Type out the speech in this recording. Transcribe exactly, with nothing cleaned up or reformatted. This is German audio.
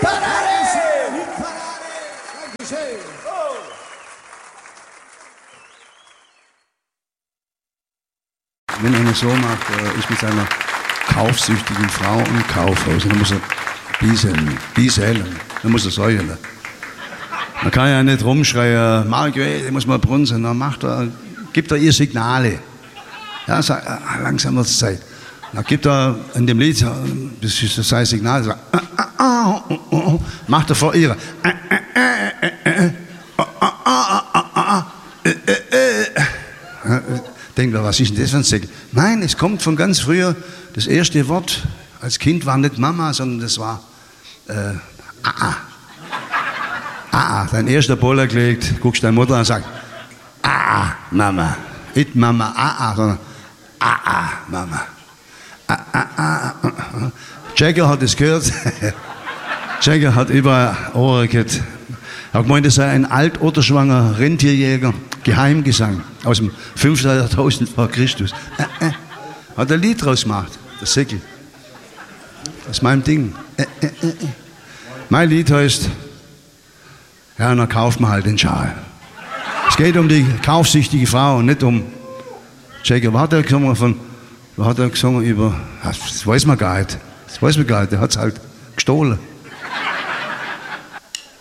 Hitparade! Hitparade! Dankeschön! Wenn einer so macht, äh, ist mit seiner kaufsüchtigen Frau im Kaufhaus, dann muss er bieseln, bieseln, dann muss er säulen. Man kann ja nicht rumschreien, Mark, ich muss mal brunzen, dann macht er, gibt er ihr Signale. Ja, sagt, ah, langsam wird es Zeit. Dann gibt er in dem Lied, das ist sein Signal, sagt, ah, ah, ah, oh, oh, oh, macht er vor ihr. Ah, ah, ah, ah, ah, ah, ah, ah, ah, denkt er, was ist denn das für ein Signal? Nein, es kommt von ganz früher. Das erste Wort als Kind war nicht Mama, sondern das war äh, ah, ah, dein erster Boller gelegt, guckst deine Mutter an und sagst, ah, Mama. Nicht Mama, ah, ah, sondern ah, ah, Mama. Ah, ah, ah, ah. Jagger hat es gehört. Jagger hat überall Ohren gehabt. Er hat gemeint, das sei ein altoderschwanger Rentierjäger, Geheimgesang aus dem fünfhunderttausend vor Christus. Äh, äh. Hat ein Lied draus gemacht, der Säckel. Das ist mein Ding. Äh, äh, äh. Mein Lied heißt, ja, dann kauft man halt den Schal. Es geht um die kaufsüchtige Frau und nicht um Jagger. Hat er gesungen von, hat er gesungen über, das weiß man gar nicht. Das weiß man gar nicht, der hat es halt gestohlen.